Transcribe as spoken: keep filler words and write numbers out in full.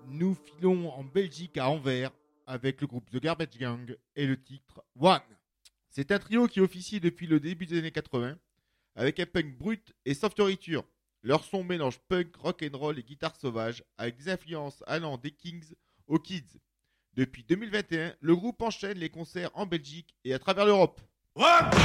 Nous filons en Belgique à Anvers avec le groupe The Garbage Gang et le titre One. C'est un trio qui officie depuis le début des années quatre-vingts avec un punk brut et sans fioriture. Leur son mélange punk, rock'n'roll et guitare sauvage avec des influences allant des Kings aux Kids. Depuis deux mille vingt et un, le groupe enchaîne les concerts en Belgique et à travers l'Europe. One